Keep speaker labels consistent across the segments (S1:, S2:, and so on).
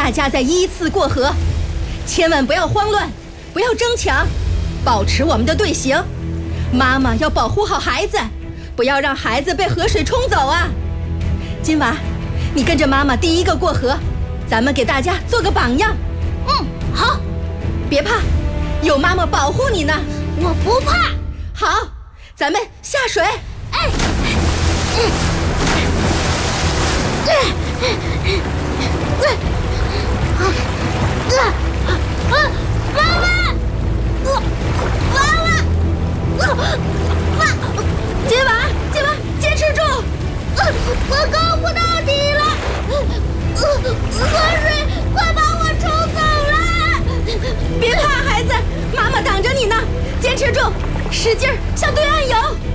S1: 大家再依次过河，千万不要慌乱，不要争抢，保持我们的队形。妈妈要保护好孩子，不要让孩子被河水冲走啊！金娃，你跟着妈妈第一个过河，咱们给大家做个榜样。
S2: 好，
S1: 别怕，有妈妈保护你呢。
S2: 我不怕。
S1: 好，咱们下水。金娃，坚持住！
S2: 我够不到底了，河水快把我冲走了！
S1: 别怕，孩子，妈妈挡着你呢，坚持住，使劲向对岸游。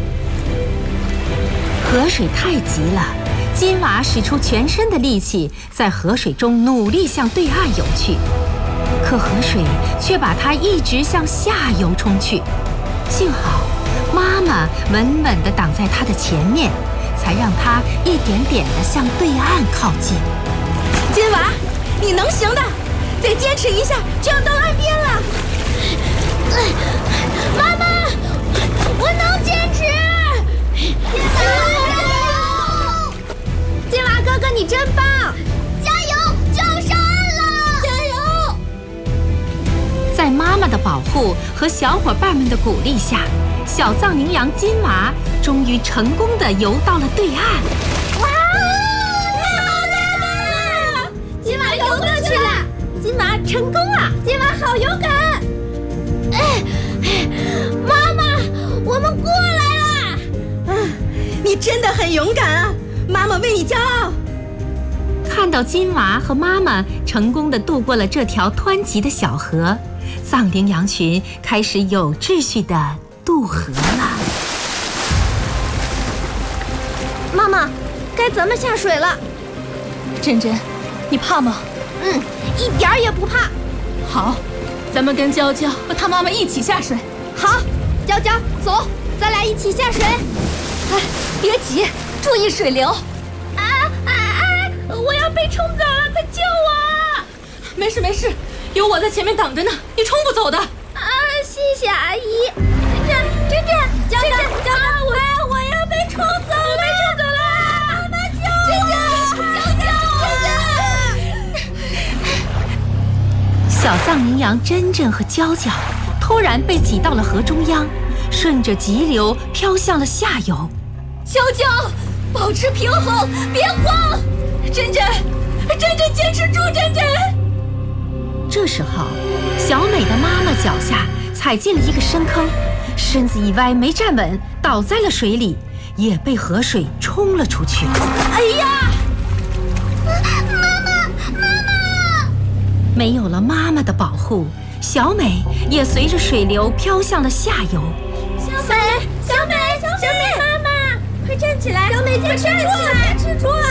S3: 河水太急了，金娃使出全身的力气，在河水中努力向对岸游去，可河水却把他一直向下游冲去。幸好妈妈稳稳地挡在他的前面，才让他一点点地向对岸靠近。
S1: 金娃，你能行的，再坚持一下就要到岸边了。
S2: 妈妈，我能坚持！
S1: 金娃哥哥，你真棒！
S2: 加油，就要上岸了！
S1: 加油！
S3: 在妈妈的保护和小伙伴们的鼓励下，小藏羚羊金娃终于成功地游到了对岸。
S2: 哇哦，太好了！金娃游过去了，金娃成功了，金娃好勇敢！妈妈，我们过来了！
S1: 你真的很勇敢啊，妈妈为你骄傲。
S3: 看到金娃和妈妈成功地渡过了这条湍急的小河，藏羚羊群开始有秩序地渡河了。
S2: 妈妈，该咱们下水了。
S4: 珍珍，你怕吗？
S2: 一点儿也不怕。
S4: 好，咱们跟娇娇和她妈妈一起下水。
S2: 好，娇娇，走，咱俩一起下水。
S4: 别急，注意水流。
S2: 我要被冲走了，快救我！
S4: 没事，有我在前面挡着呢，你冲不走的。
S2: 谢谢阿姨。珍珍，娇娇，我要被冲走了！妈妈救我！娇娇！
S3: 小藏羚羊珍珍和娇娇突然被挤到了河中央，顺着急流飘向了下游。
S4: 娇娇，保持平衡，别慌。珍珍，坚持住，珍珍。
S3: 这时候，小美的妈妈脚下踩进了一个深坑，身子一歪没站稳，倒在了水里，也被河水冲了出去。
S1: 哎呀！
S2: 妈妈！
S3: 没有了妈妈的保护，小美也随着水流飘向了下游。
S2: 小美，妈妈，快站起来！小美，坚持住啊！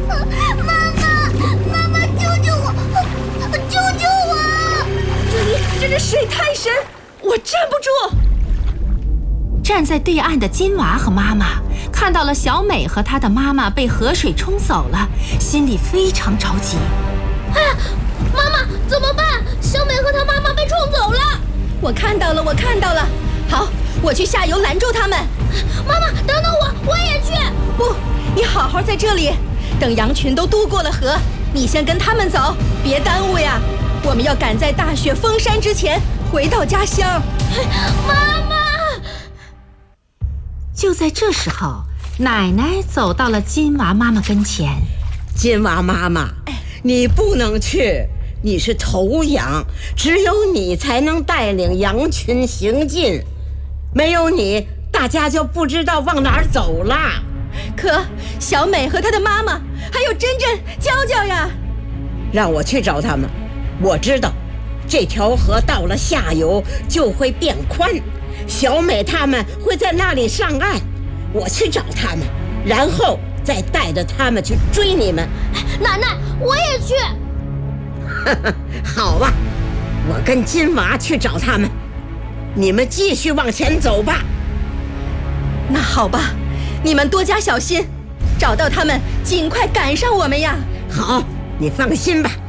S2: 妈妈，救我！
S1: 这里水太深，我站不住。
S3: 站在对岸的金娃和妈妈看到了小美和她的妈妈被河水冲走了，心里非常着急。
S2: 妈妈，怎么办？小美和她妈妈被冲走了。
S1: 我看到了。好，我去下游拦住他们。
S2: 妈妈，等等我也去。
S1: 不，你好好在这里，等羊群都渡过了河，你先跟他们走，别耽误呀。我们要赶在大雪封山之前回到家乡。
S2: 妈妈！
S3: 就在这时候，奶奶走到了金娃妈妈跟前。
S5: 金娃妈妈，你不能去，你是头羊，只有你才能带领羊群行进，没有你，大家就不知道往哪儿走了。
S1: 可小美和她的妈妈还有珍珍、娇娇呀，
S5: 让我去找他们。我知道这条河到了下游就会变宽，小美他们会在那里上岸，我去找他们，然后再带着他们去追你们。
S2: 奶奶，我也去。
S5: 好吧，我跟金娃去找他们，你们继续往前走吧。
S1: 那好吧，你们多加小心，找到他们尽快赶上我们呀。
S5: 好，你放心吧。